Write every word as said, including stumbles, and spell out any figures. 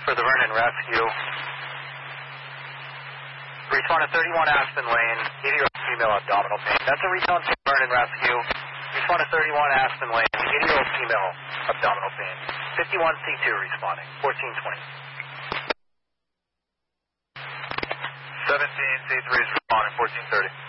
for the Vernon Rescue. Respond to thirty-one Aspen Lane, eighty-year-old female abdominal pain. That's a recon to Vernon Rescue. Respond to thirty-one Aspen Lane, eighty-year-old female abdominal pain. fifty-one C two responding, fourteen twenty. seventeen C three is responding, fourteen thirty.